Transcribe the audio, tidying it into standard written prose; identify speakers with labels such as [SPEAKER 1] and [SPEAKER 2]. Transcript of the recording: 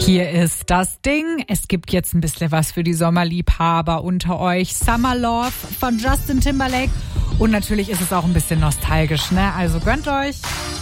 [SPEAKER 1] Hier ist das Ding. Es gibt jetzt ein bisschen was für die Sommerliebhaber unter euch. Summer Love von Justin Timberlake. Und natürlich ist es auch ein bisschen nostalgisch, ne? Also gönnt euch.